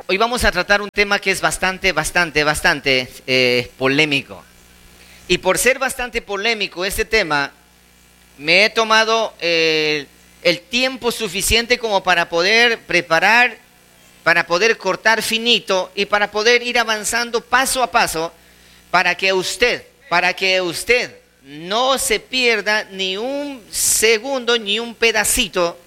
Hoy vamos a tratar un tema que es bastante polémico. Y por ser bastante polémico este tema, me he tomado el tiempo suficiente como para poder preparar, para poder cortar finito y para poder ir avanzando paso a paso para que usted no se pierda ni un segundo ni un pedacito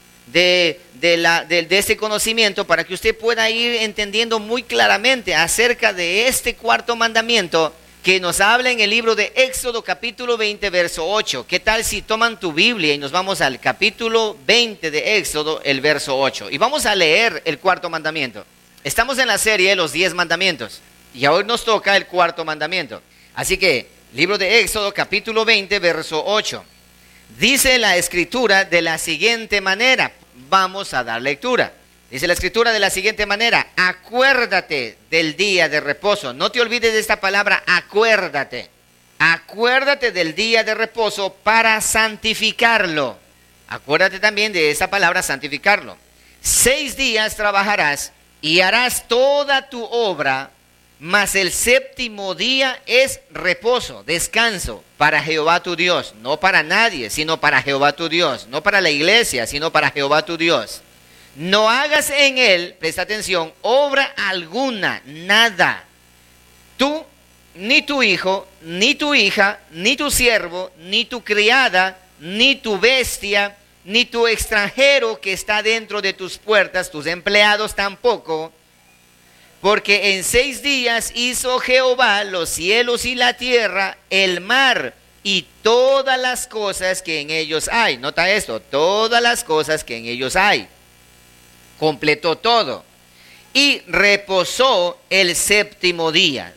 de este conocimiento, para que usted pueda ir entendiendo muy claramente acerca de este cuarto mandamiento que nos habla en el libro de Éxodo capítulo 20 verso 8. ¿Qué tal si toman tu Biblia y nos vamos al capítulo 20 de Éxodo, el verso 8? Y vamos a leer el cuarto mandamiento. Estamos en la serie de los 10 mandamientos y hoy nos toca el cuarto mandamiento. Así que, libro de Éxodo capítulo 20 verso 8. Dice la escritura de la siguiente manera. Vamos a dar lectura. Dice la escritura de la siguiente manera: acuérdate del día de reposo. No te olvides de esta palabra, acuérdate. Acuérdate del día de reposo para santificarlo. Acuérdate también de esa palabra, santificarlo. 6 días trabajarás y harás toda tu obra, mas el séptimo día es reposo, descanso para Jehová tu Dios. No para nadie, sino para Jehová tu Dios. No para la iglesia, sino para Jehová tu Dios. No hagas en él, presta atención, obra alguna, nada. Tú, ni tu hijo, ni tu hija, ni tu siervo, ni tu criada, ni tu bestia, ni tu extranjero que está dentro de tus puertas, tus empleados tampoco. Porque en 6 días hizo Jehová los cielos y la tierra, el mar y todas las cosas que en ellos hay. Nota esto, todas las cosas que en ellos hay. Completó todo. Y reposó el séptimo día.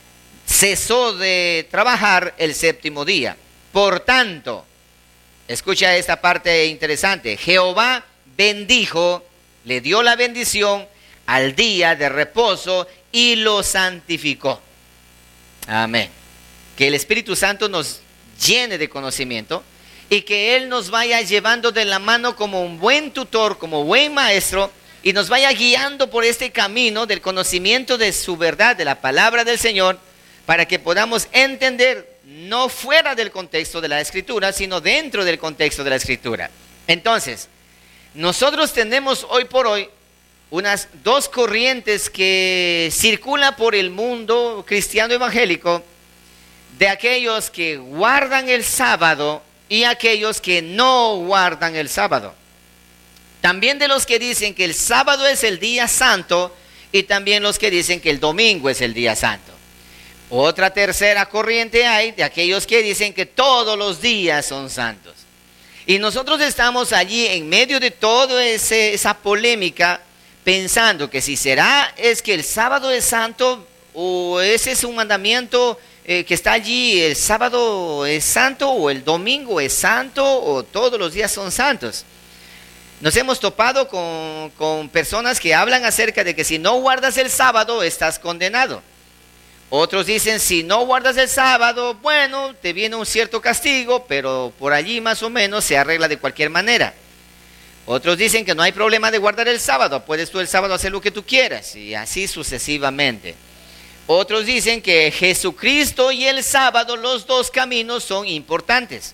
Cesó de trabajar el séptimo día. Por tanto, escucha esta parte interesante. Jehová bendijo, le dio la bendición al día de reposo y lo santificó. Amén. Que el Espíritu Santo nos llene de conocimiento y que Él nos vaya llevando de la mano como un buen tutor, como buen maestro, y nos vaya guiando por este camino del conocimiento de su verdad, de la palabra del Señor, para que podamos entender no fuera del contexto de la Escritura, sino dentro del contexto de la Escritura. Entonces, nosotros tenemos hoy por hoy unas 2 corrientes que circulan por el mundo cristiano evangélico, de aquellos que guardan el sábado y aquellos que no guardan el sábado. También de los que dicen que el sábado es el día santo y también los que dicen que el domingo es el día santo. Otra tercera corriente hay de aquellos que dicen que todos los días son santos. Y nosotros estamos allí en medio de toda esa polémica, pensando que si es que el sábado es santo, o ese es un mandamiento que está allí, el sábado es santo, o el domingo es santo, o todos los días son santos. Nos hemos topado con personas que hablan acerca de que si no guardas el sábado estás condenado. Otros dicen, si no guardas el sábado, bueno, te viene un cierto castigo, pero por allí más o menos se arregla de cualquier manera. Otros dicen que no hay problema de guardar el sábado, puedes tú el sábado hacer lo que tú quieras, y así sucesivamente. Otros dicen que Jesucristo y el sábado, los 2 caminos son importantes.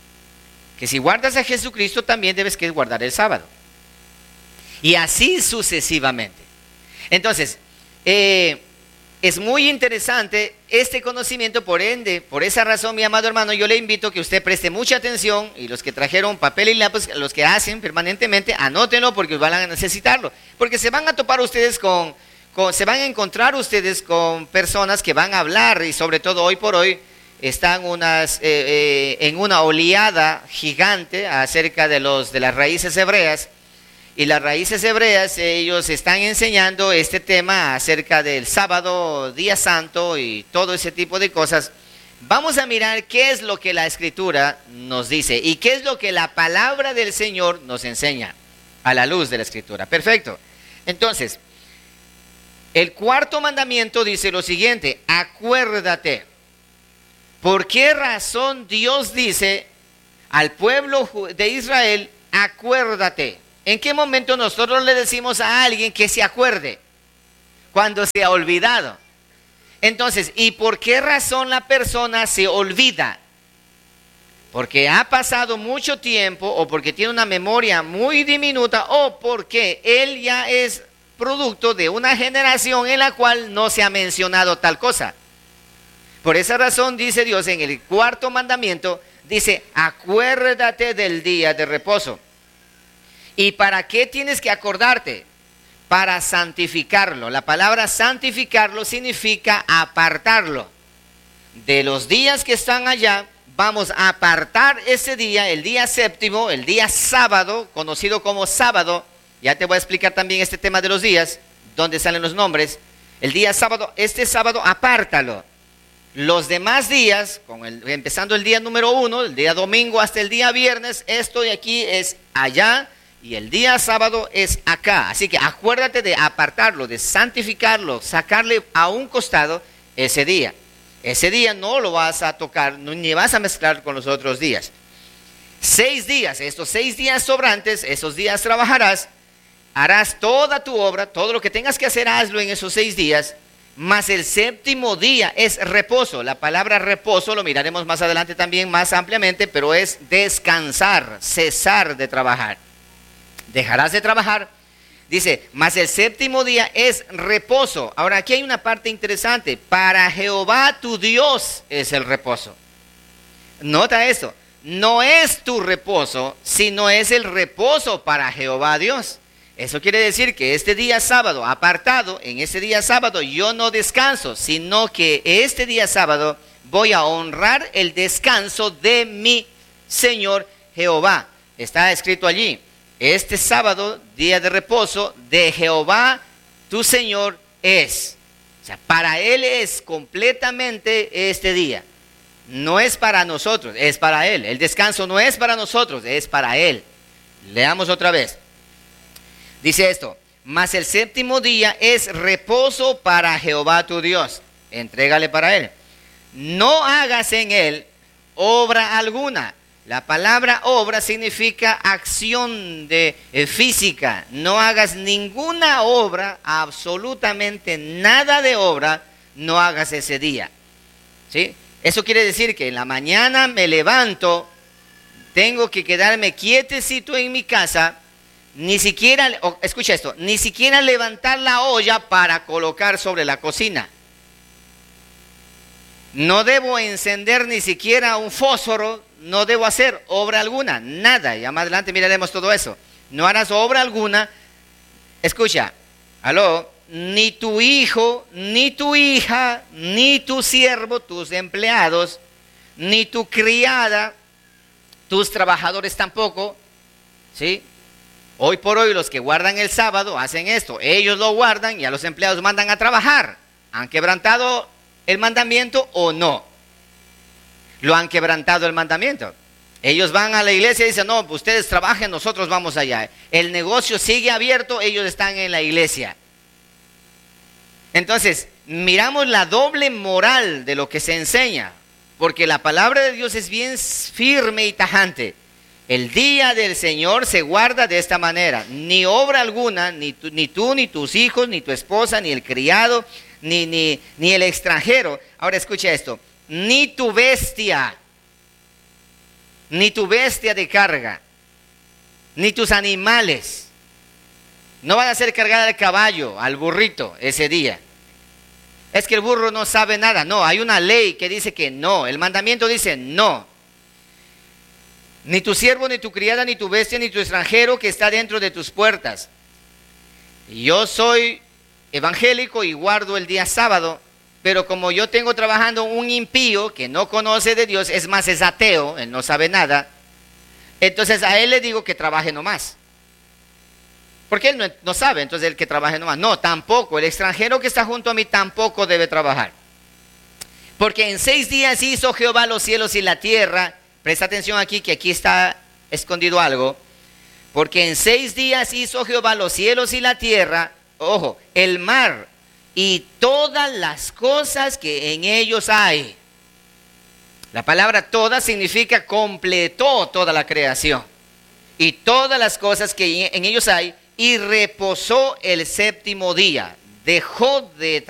Que si guardas a Jesucristo también debes que guardar el sábado. Y así sucesivamente. Entonces, es muy interesante este conocimiento, por ende, por esa razón, mi amado hermano, yo le invito a que usted preste mucha atención, y los que trajeron papel y lápiz, los que hacen permanentemente, anótenlo porque van a necesitarlo. Porque se van a topar ustedes se van a encontrar ustedes con personas que van a hablar, y sobre todo hoy por hoy están en una oleada gigante acerca de las raíces hebreas. Y las raíces hebreas, ellos están enseñando este tema acerca del sábado, día santo y todo ese tipo de cosas. Vamos a mirar qué es lo que la Escritura nos dice y qué es lo que la palabra del Señor nos enseña a la luz de la Escritura. Perfecto. Entonces, el cuarto mandamiento dice lo siguiente: acuérdate. ¿Por qué razón Dios dice al pueblo de Israel, acuérdate? ¿En qué momento nosotros le decimos a alguien que se acuerde? cuando se ha olvidado. Entonces, ¿y por qué razón la persona se olvida? Porque ha pasado mucho tiempo, o porque tiene una memoria muy diminuta, o porque él ya es producto de una generación en la cual no se ha mencionado tal cosa. Por esa razón dice Dios en el 4º mandamiento, dice, acuérdate del día de reposo. ¿Y para qué tienes que acordarte? Para santificarlo. La palabra santificarlo significa apartarlo. De los días que están allá, vamos a apartar ese día, el día séptimo, el día sábado, conocido como sábado. Ya te voy a explicar también este tema de los días, dónde salen los nombres. El día sábado, este sábado apártalo. Los demás días, empezando el día número 1, el día domingo hasta el día viernes, esto de aquí es allá y el día sábado es acá. Así que acuérdate de apartarlo, de santificarlo, sacarle a un costado ese día. Ese día no lo vas a tocar, ni vas a mezclar con los otros días. 6 días, estos 6 días sobrantes, esos días trabajarás, harás toda tu obra, todo lo que tengas que hacer, hazlo en esos 6 días. Mas el séptimo día es reposo. La palabra reposo lo miraremos más adelante también más ampliamente, pero es descansar, cesar de trabajar. Dejarás de trabajar. Dice, mas el séptimo día es reposo. Ahora aquí hay una parte interesante. Para Jehová tu Dios es el reposo. Nota esto. No es tu reposo, sino es el reposo para Jehová Dios. Eso quiere decir que este día sábado apartado, en ese día sábado yo no descanso, sino que este día sábado voy a honrar el descanso de mi Señor Jehová. Está escrito allí, este sábado, día de reposo de Jehová, tu Señor es. O sea, para Él es completamente este día. No es para nosotros, es para Él. El descanso no es para nosotros, es para Él. Leamos otra vez. Dice esto, mas el séptimo día es reposo para Jehová tu Dios. Entrégale para Él. No hagas en Él obra alguna. La palabra obra significa acción física. No hagas ninguna obra, absolutamente nada de obra, no hagas ese día. ¿Sí? Eso quiere decir que en la mañana me levanto, tengo que quedarme quietecito en mi casa. Ni siquiera, escucha esto, ni siquiera levantar la olla para colocar sobre la cocina. No debo encender ni siquiera un fósforo, no debo hacer obra alguna, nada. Ya más adelante miraremos todo eso. No harás obra alguna. Escucha, aló, ni tu hijo, ni tu hija, ni tu siervo, tus empleados, ni tu criada, tus trabajadores tampoco, ¿sí? Hoy por hoy los que guardan el sábado hacen esto, ellos lo guardan y a los empleados mandan a trabajar. ¿Han quebrantado el mandamiento o no? Lo han quebrantado el mandamiento. Ellos van a la iglesia y dicen, no, ustedes trabajen, nosotros vamos allá. El negocio sigue abierto, ellos están en la iglesia. Entonces, miramos la doble moral de lo que se enseña, porque la palabra de Dios es bien firme y tajante. El día del Señor se guarda de esta manera. Ni obra alguna, ni tú, ni tus hijos, ni tu esposa, ni el criado, ni el extranjero. Ahora escucha esto. Ni tu bestia de carga, ni tus animales. No van a hacer cargar al caballo, al burrito ese día. Es que el burro no sabe nada. No, hay una ley que dice que no. El mandamiento dice no. Ni tu siervo, ni tu criada, ni tu bestia, ni tu extranjero que está dentro de tus puertas. Yo soy evangélico y guardo el día sábado, pero como yo tengo trabajando un impío que no conoce de Dios, es más, es ateo, él no sabe nada, entonces a él le digo que trabaje nomás. Porque él no sabe, entonces el que trabaje nomás. No, tampoco, el extranjero que está junto a mí tampoco debe trabajar. Porque en 6 días hizo Jehová los cielos y la tierra. Presta atención aquí, que aquí está escondido algo. Porque en 6 días hizo Jehová los cielos y la tierra, ojo, el mar y todas las cosas que en ellos hay. La palabra toda significa completó toda la creación. Y todas las cosas que en ellos hay, y reposó el séptimo día. dejó de